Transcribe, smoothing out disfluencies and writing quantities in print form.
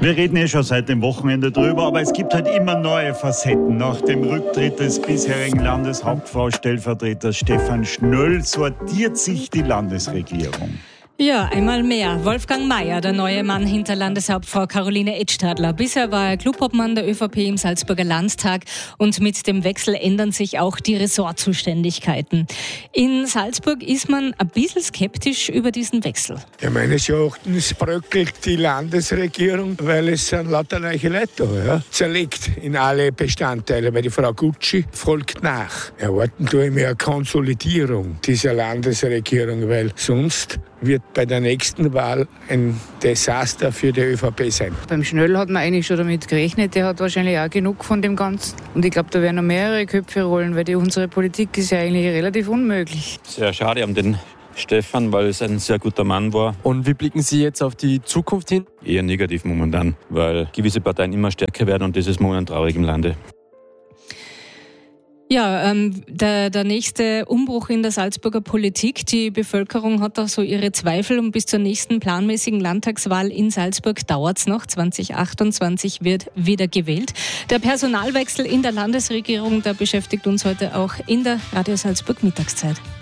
Wir reden schon seit dem Wochenende drüber, aber es gibt halt immer neue Facetten. Nach dem Rücktritt des bisherigen Landeshauptfrau-Stellvertreters Stefan Schnöll sortiert sich die Landesregierung. Ja, einmal mehr. Wolfgang Maier, der neue Mann hinter Landeshauptfrau Caroline Edstadler. Bisher war er Clubobmann der ÖVP im Salzburger Landtag und mit dem Wechsel ändern sich auch die Ressortzuständigkeiten. In Salzburg ist man ein bisschen skeptisch über diesen Wechsel. Ja, meines Erachtens bröckelt die Landesregierung, weil es sind lauter neue Leute da, ja. Zerlegt in alle Bestandteile, weil die Frau Gutschi folgt nach. Erwarten tue ich mir eine Konsolidierung dieser Landesregierung, weil sonst wird bei der nächsten Wahl ein Desaster für die ÖVP sein. Beim Schnöll hat man eigentlich schon damit gerechnet, der hat wahrscheinlich auch genug von dem Ganzen. Und ich glaube, da werden noch mehrere Köpfe rollen, weil unsere Politik ist ja eigentlich relativ unmöglich. Sehr schade um den Stefan, weil es ein sehr guter Mann war. Und wie blicken Sie jetzt auf die Zukunft hin? Eher negativ momentan, weil gewisse Parteien immer stärker werden und das ist momentan traurig im Lande. Ja, der nächste Umbruch in der Salzburger Politik. Die Bevölkerung hat da so ihre Zweifel und bis zur nächsten planmäßigen Landtagswahl in Salzburg dauert's noch. 2028 wird wieder gewählt. Der Personalwechsel in der Landesregierung, der beschäftigt uns heute auch in der Radio Salzburg Mittagszeit.